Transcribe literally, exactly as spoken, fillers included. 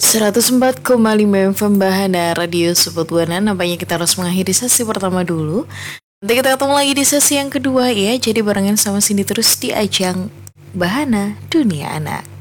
seratus empat koma lima F M Bahana Radio Support Buana. Nampaknya kita harus mengakhiri sesi pertama dulu. Nanti kita ketemu lagi di sesi yang kedua ya. Jadi barengan sama Cindy terus di ajang Bahana Dunia Anak.